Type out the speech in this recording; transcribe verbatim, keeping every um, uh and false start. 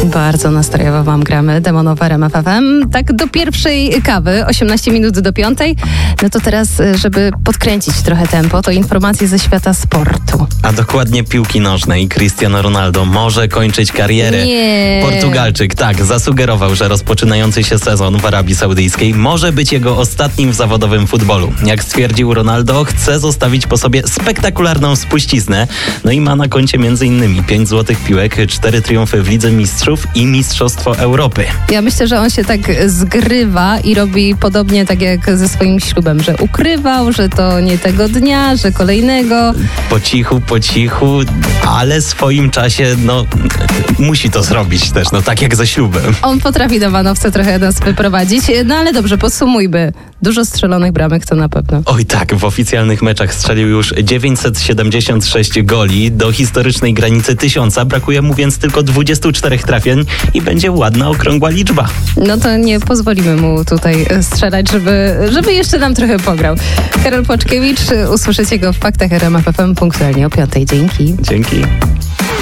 Bardzo nastrojowo wam gramy Demonowe R M F F M. Tak do pierwszej kawy, osiemnaście minut do piątej. No to teraz, żeby podkręcić trochę tempo, to informacje ze świata sportu. A dokładnie piłki nożnej. Cristiano Ronaldo może kończyć karierę. Nie. Portugalczyk, tak, zasugerował, że rozpoczynający się sezon w Arabii Saudyjskiej może być jego ostatnim w zawodowym futbolu. Jak stwierdził Ronaldo, chce zostawić po sobie spektakularną spuściznę. No i ma na koncie między innymi pięć złotych piłek, cztery triumfy w Lidze Mistrzów i Mistrzostwo Europy. Ja myślę, że on się tak zgrywa i robi podobnie tak jak ze swoim ślubem, że ukrywał, że to nie tego dnia, że kolejnego. Po cichu, po cichu, ale w swoim czasie, no, musi to zrobić też, no tak jak ze ślubem. On potrafi do Manowca trochę nas wyprowadzić, no ale dobrze, podsumujmy. Dużo strzelonych bramek to na pewno. Oj tak, w oficjalnych meczach strzelił już dziewięćset siedemdziesiąt sześć goli. Do historycznej granicy tysiąca brakuje mu więc tylko dwudziestu czterech trafień i będzie ładna, okrągła liczba. No to nie pozwolimy mu tutaj strzelać, żeby, żeby jeszcze nam trochę pograł. Karol Płaczkiewicz, usłyszycie go w Faktach R M F F M punktualnie o piątej. Dzięki. Dzięki.